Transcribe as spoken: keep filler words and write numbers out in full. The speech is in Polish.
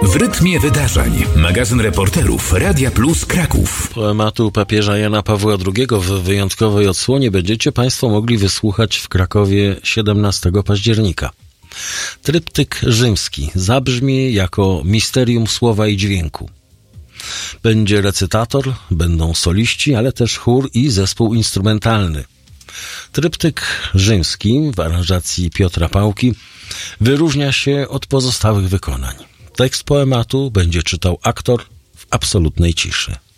W rytmie wydarzeń. Magazyn reporterów Radia Plus Kraków. Poematu papieża Jana Pawła drugiego w wyjątkowej odsłonie będziecie Państwo mogli wysłuchać w Krakowie siedemnastego października. Tryptyk rzymski zabrzmi jako misterium słowa i dźwięku. Będzie recytator, będą soliści, ale też chór i zespół instrumentalny. Tryptyk rzymski w aranżacji Piotra Pałki wyróżnia się od pozostałych wykonań. Tekst poematu będzie czytał aktor w absolutnej ciszy.